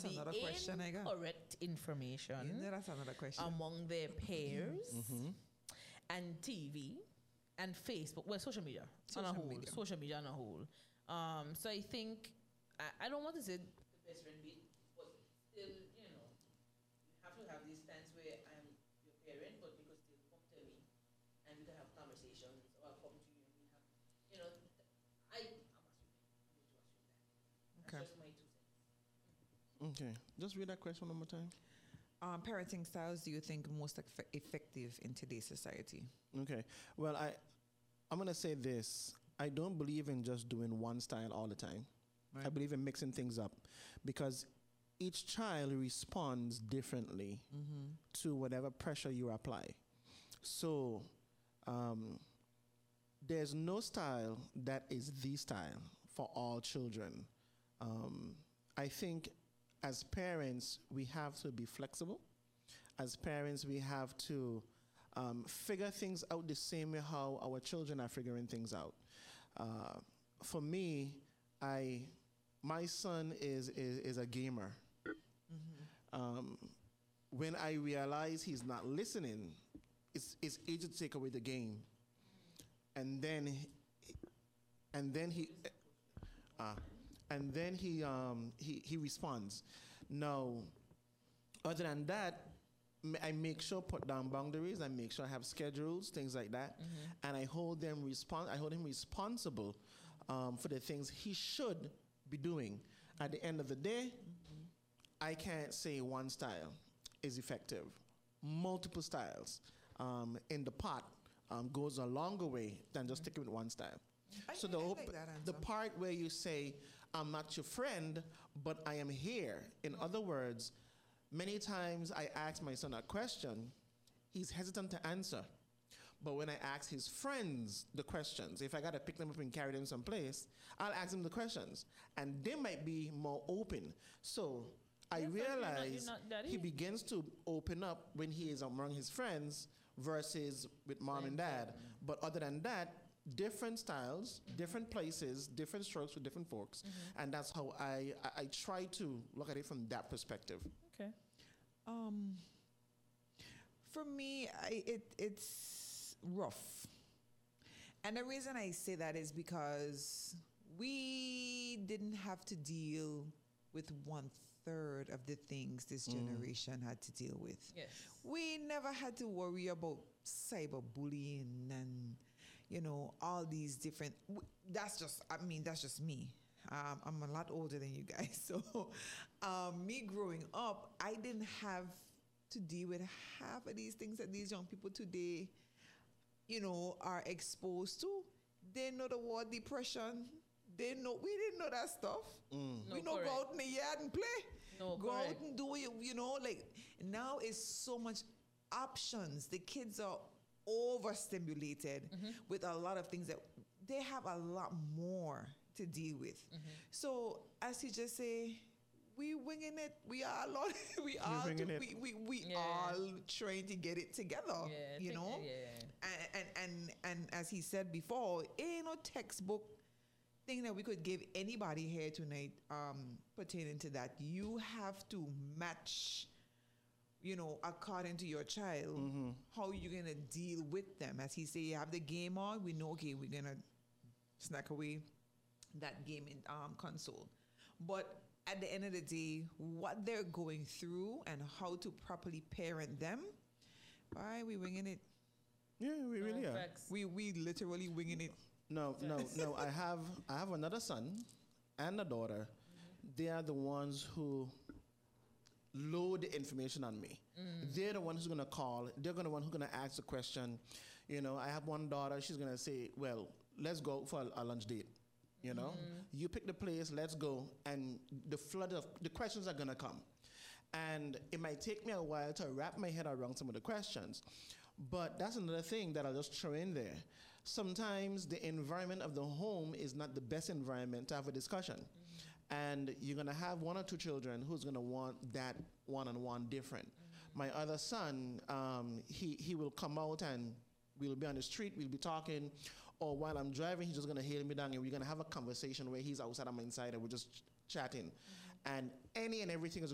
the another question I got. incorrect information That's another question. among their peers and TV and Facebook, well, social media on a whole. Social media on a whole. So I think, I don't want to say the best friend bit, but still, you have to have these times where I'm your parent, but you could still come to me and we can have conversations, or I'll come to you and we have, I'm going to assume that. That's just my 2 cents. Okay. Just read that question one more time. Parenting styles do you think most effective in today's society? Okay. Well, I'm going to say this. I don't believe in just doing one style all the time. Right. I believe in mixing things up because each child responds differently to whatever pressure you apply. So there's no style that is the style for all children. I think as parents, we have to be flexible. As parents, we have to figure things out the same way how our children are figuring things out. For me, my son is a gamer. When I realize he's not listening, it's easy to take away the game, and then he responds. Now, other than that, I make sure put down boundaries. I make sure I have schedules, things like that, and I hold him responsible for the things he should be doing. At the end of the day, I can't say one style is effective. Multiple styles in the pot goes a longer way than just sticking with one style. So the part where you say, I'm not your friend, but I am here. In other words, many times I ask my son a question, he's hesitant to answer. But when I ask his friends the questions, if I got to pick them up and carry them someplace, I'll ask them the questions. And they might be more open. So I realize he begins to open up when he is among his friends versus with mom and dad. But other than that, different styles, different places, different strokes with different folks. And that's how I try to look at it from that perspective. Okay. For me, it's rough. And the reason I say that is because we didn't have to deal with 1/3 of the things this generation had to deal with. Yes. We never had to worry about cyberbullying and, all these different, that's just me. I'm a lot older than you guys. So me growing up, I didn't have to deal with half of these things that these young people today, are exposed to. They know the word depression. We didn't know that stuff. We know go out in the yard and play. Go out and do it, now it's so much options. The kids are overstimulated with a lot of things that they have a lot more to deal with. So as you just say, we winging it. We are all trying to get it together. And as he said before, ain't no textbook thing that we could give anybody here tonight pertaining to that. You have to match, according to your child, how you're gonna deal with them. As he say, you have the game on, we know, okay, we're gonna snack away that gaming console. But at the end of the day, what they're going through and how to properly parent them, why we winging it? Yeah, we really are. We literally winging it. No. I have another son and a daughter. They are the ones who load the information on me. They're the ones who's gonna call. They're the one who's gonna ask the question. I have one daughter. She's gonna say, "Well, let's go for a lunch date." You pick the place. Let's go, and the flood of the questions are gonna come, and it might take me a while to wrap my head around some of the questions. But that's another thing that I'll just throw in there. Sometimes the environment of the home is not the best environment to have a discussion. And you're going to have one or two children who's going to want that one-on-one different. My other son, he will come out and we'll be on the street, we'll be talking, or while I'm driving, he's just going to hail me down and we're going to have a conversation where he's outside, I'm inside, and we're just chatting. And any and everything is